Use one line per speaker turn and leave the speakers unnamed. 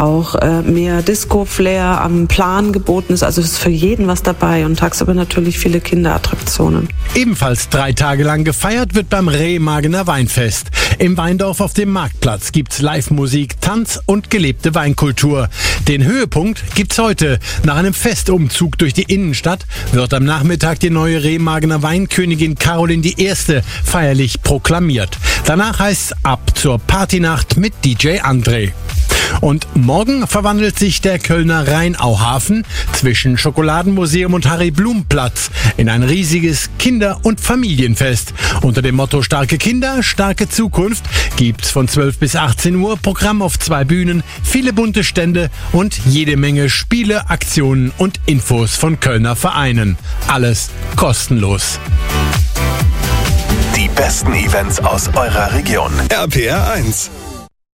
auch mehr Disco-Flair am Plan geboten ist. Also es ist für jeden was dabei und tagsüber natürlich viele Kinderattraktionen.
Ebenfalls 3 Tage lang gefeiert wird beim Remagener Weinfest. Im Weindorf auf dem Marktplatz gibt's Live-Musik, Tanz und gelebte Weinkultur. Den Höhepunkt gibt's heute. Nach einem Festumzug durch die Innenstadt wird am Nachmittag die neue Remagener Weinkönigin Caroline I. feierlich proklamiert. Danach heißt's ab zur Partynacht mit DJ André. Und morgen verwandelt sich der Kölner Rheinauhafen zwischen Schokoladenmuseum und Harry-Blum-Platz in ein riesiges Kinder- und Familienfest. Unter dem Motto Starke Kinder, starke Zukunft gibt's von 12 bis 18 Uhr Programm auf 2 Bühnen, viele bunte Stände und jede Menge Spiele, Aktionen und Infos von Kölner Vereinen. Alles kostenlos.
Die besten Events aus eurer Region.
RPR 1.